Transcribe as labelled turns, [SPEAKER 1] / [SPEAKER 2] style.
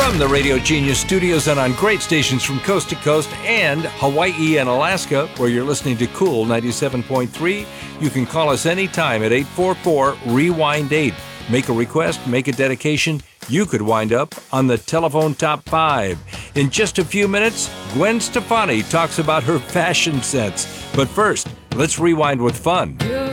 [SPEAKER 1] From the Radio Genius studios and on great stations from coast to coast and Hawaii and Alaska, where you're listening to Cool 97.3, you can call us anytime at 844-REWIND-8. Make a request, make a dedication. You could wind up on the telephone top 5. In just a few minutes, Gwen Stefani talks about her fashion sense. But first, let's rewind with fun.